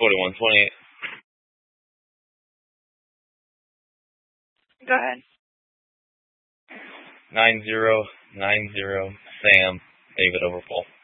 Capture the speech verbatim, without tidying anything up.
forty-one twenty-eight. Go ahead. nine zero nine zero Sam David Overpool.